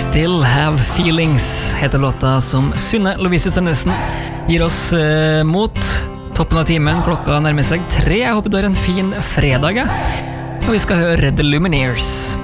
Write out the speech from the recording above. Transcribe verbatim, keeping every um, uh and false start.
Still Have Feelings heter låta som Synne Lovise Tønnesen gir oss eh, mot toppen av timen. Klokka nærmer seg tre. Jeg håper du har en fin fredag, ja. Og vi skal høre The Lumineers.